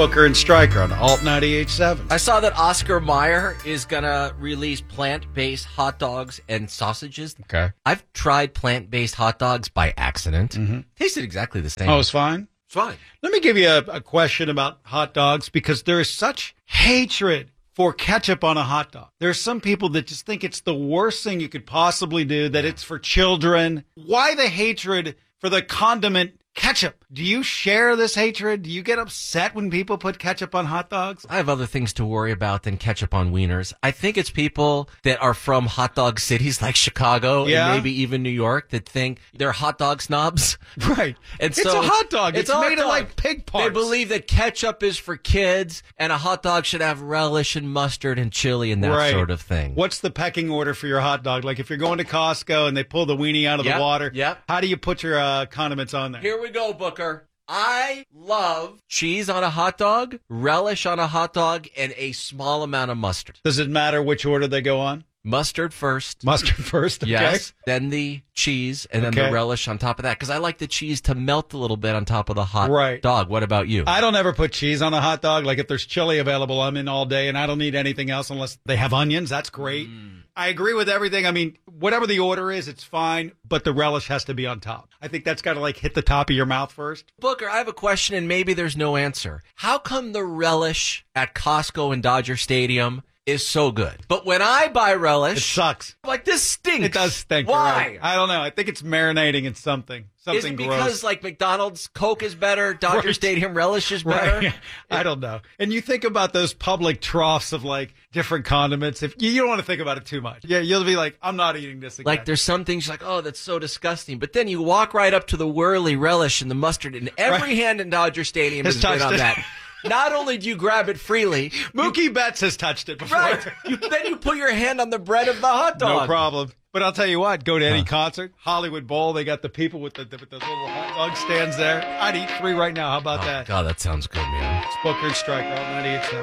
Booker and Stryker on Alt 98.7. I saw that Oscar Mayer is going to release plant-based hot dogs and sausages. Okay. I've tried plant-based hot dogs by accident. Tasted exactly the same. Oh, it's fine? It's fine. Let me give you a question about hot dogs because there is such hatred for ketchup on a hot dog. There are some people that just think it's the worst thing you could possibly do, that it's for children. Why the hatred for the condiment ketchup? Do you share this hatred? Do you get upset when people put ketchup on hot dogs? I have other things to worry about than ketchup on wieners. I think it's people that are from hot dog cities like Chicago and maybe even New York that think they're hot dog snobs. Right. And it's so a hot dog. It's made of dog. like pig parts. They believe that ketchup is for kids and a hot dog should have relish and mustard and chili and that sort of thing. What's the pecking order for your hot dog? Like if you're going to Costco and they pull the weenie out of the water, how do you put your condiments on there? Here we go, Booker. I love cheese on a hot dog, relish on a hot dog, and a small amount of mustard. Does it matter which order they go on? Mustard first. Mustard first, okay. Yes. Then the cheese, and then the relish on top of that. Because I like the cheese to melt a little bit on top of the hot dog. What about you? I don't ever put cheese on a hot dog. Like if there's chili available, I'm in all day, and I don't need anything else unless they have onions. That's great. I agree with everything. I mean, whatever the order is, it's fine, but the relish has to be on top. I think that's got to like hit the top of your mouth first. Booker, I have a question, and maybe there's no answer. How come the relish at Costco and Dodger Stadium is so good, but when I buy relish, it sucks? I'm like, this stinks. It does stink. Why? Right. I don't know. I think it's marinating in something. Is it because gross. like McDonald's Coke is better, Dodger Stadium relish is better? Right. I don't know. And you think about those public troughs of like different condiments. If you don't want to think about it too much, you'll be like, I'm not eating this again. Like there's some things like, oh, that's so disgusting. But then you walk right up to the whirly relish and the mustard, and every hand in Dodger Stadium has been on that. Not only do you grab it freely, Mookie Betts has touched it before. Right. Then you put your hand on the bread of the hot dog. No problem. But I'll tell you what, go to any concert, Hollywood Bowl, they got the people with those little hot dog stands there. I'd eat 3 right now. How about that? God, that sounds good, man. It's Booker and Stryker, all 98.7.